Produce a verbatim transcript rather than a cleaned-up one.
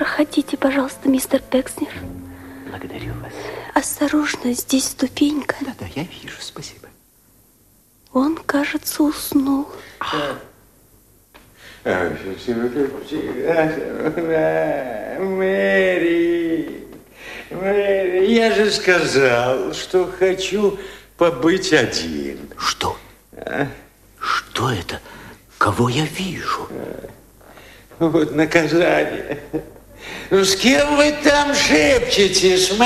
Проходите, пожалуйста, мистер Пекснер. Благодарю вас. Осторожно, здесь ступенька. Да-да, я вижу, спасибо. Он, кажется, уснул. Мэри, Мэри, я же сказал, что хочу побыть один. Что? А? Что это? Кого я вижу? Вот наказание. Ну, с кем вы там шепчетесь,